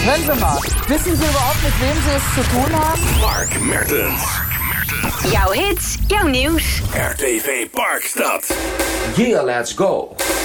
Hören Sie mal, wissen Sie überhaupt, mit wem Sie es zu tun haben? Mark Mertens. Jouw hits, jouw nieuws. RTV Parkstad. Yeah, let's go.